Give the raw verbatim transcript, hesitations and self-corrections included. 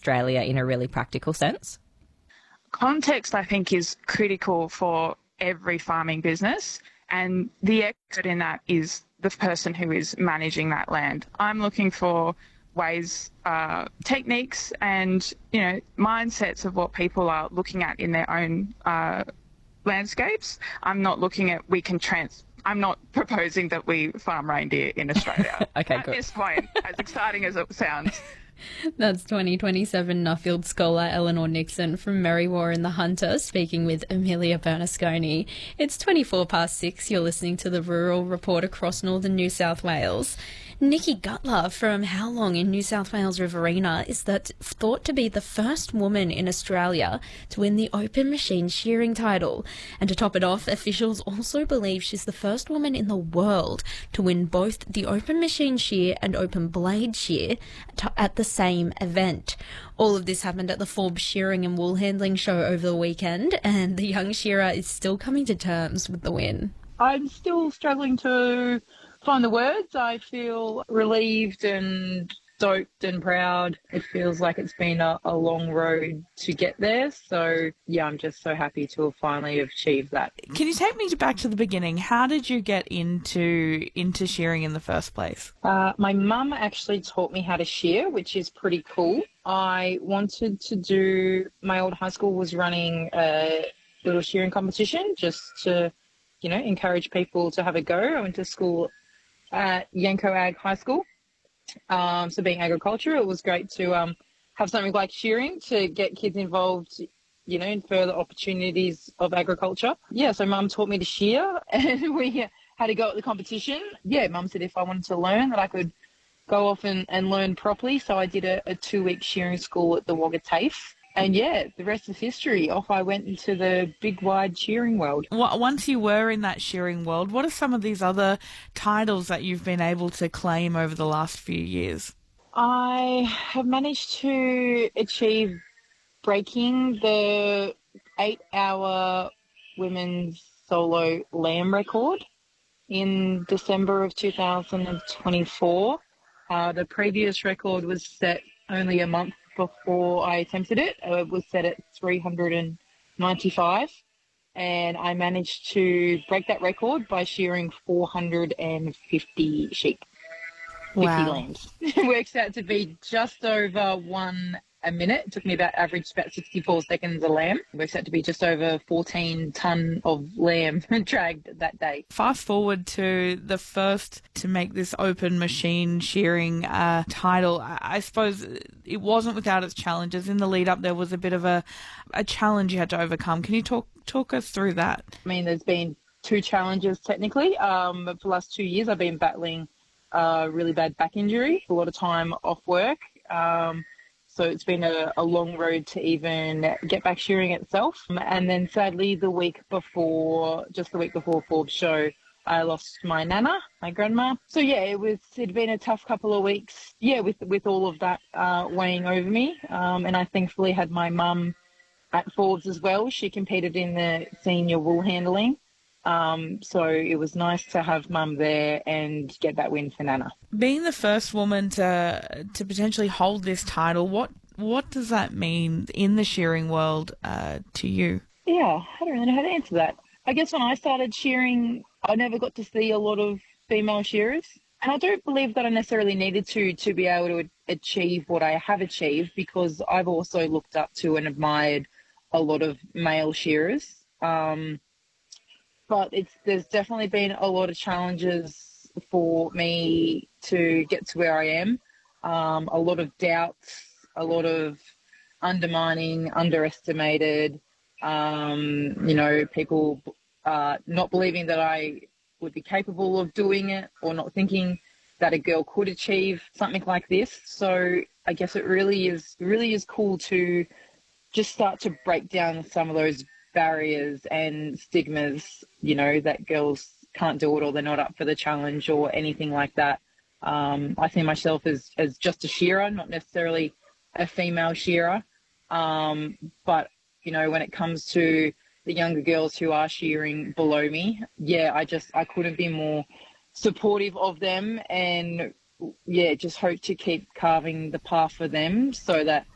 Australia in a really practical sense? Context, I think, is critical for every farming business, and the expert in that is the person who is managing that land. I'm looking for ways, uh, techniques and, you know, mindsets of what people are looking at in their own uh, landscapes. I'm not looking at we can trans... I'm not proposing that we farm reindeer in Australia. Okay, at good. this point, as exciting as it sounds. That's twenty twenty-seven Nuffield scholar Eleanor Nixon from Merriwa and the Hunter speaking with Amelia Bernasconi. It's twenty-four past six. You're listening to the Rural Report across northern New South Wales. Nikki Gutler from How Long in New South Wales Riverina is that thought to be the first woman in Australia to win the open machine shearing title. And to top it off, officials also believe she's the first woman in the world to win both the open machine shear and open blade shear at the same event. All of this happened at the Forbes Shearing and Wool Handling Show over the weekend, and the young shearer is still coming to terms with the win. I'm still struggling to find the words. I feel relieved and stoked and proud. It feels like it's been a, a long road to get there. So, yeah, I'm just so happy to have finally achieved that. Can you take me back to the beginning? How did you get into into shearing in the first place? Uh, my mum actually taught me how to shear, which is pretty cool. I wanted to do, my old high school was running a little shearing competition just to, you know, encourage people to have a go. I went to school at Yanco Ag High School. Um, so being agriculture, it was great to um, have something like shearing to get kids involved, you know, in further opportunities of agriculture. Yeah, so Mum taught me to shear and we had to go at the competition. Yeah, Mum said if I wanted to learn that I could go off and, and learn properly. So I did a, a two-week shearing school at the Wagga TAFE. And yeah, the rest is history. Off I went into the big, wide shearing world. Once you were in that shearing world, what are some of these other titles that you've been able to claim over the last few years? I have managed to achieve breaking the eight-hour women's solo lamb record in December of two thousand twenty-four. Uh, the previous record was set only a month before I attempted it. It was set at three hundred ninety-five, and I managed to break that record by shearing four hundred fifty sheep, fifty Wow. lambs. It works out to be just over one a minute. It took me about average about sixty-four seconds a lamb. It works out to be just over fourteen tonne of lamb dragged that day. Fast forward to the first to make this open machine shearing uh, title. I, I suppose it wasn't without its challenges. In the lead up, there was a bit of a, a challenge you had to overcome. Can you talk talk us through that? I mean, there's been two challenges technically. Um, but for the last two years, I've been battling a really bad back injury, a lot of time off work. Um, So it's been a, a long road to even get back shearing itself. And then sadly, the week before, just the week before Forbes show, I lost my nana, my grandma. So yeah, it was, it'd been a tough couple of weeks. Yeah, with, with all of that uh, weighing over me. Um, and I thankfully had my mum at Forbes as well. She competed in the senior wool handling. Um, so it was nice to have Mum there and get that win for Nana. Being the first woman to to potentially hold this title, what what does that mean in the shearing world uh, to you? Yeah, I don't really know how to answer that. I guess when I started shearing, I never got to see a lot of female shearers. And I don't believe that I necessarily needed to to be able to achieve what I have achieved, because I've also looked up to and admired a lot of male shearers. Um, but it's there's definitely been a lot of challenges for me to get to where I am. Um, a lot of doubts, a lot of undermining, underestimated, um, you know, people uh, not believing that I would be capable of doing it, or not thinking that a girl could achieve something like this. So I guess it really is really is cool to just start to break down some of those barriers and stigmas, you know, that girls can't do it, or they're not up for the challenge, or anything like that. Um, I see myself as, as just a shearer, not necessarily a female shearer. Um, but, you know, when it comes to the younger girls who are shearing below me, yeah, I just, I couldn't be more supportive of them, and, yeah, just hope to keep carving the path for them so that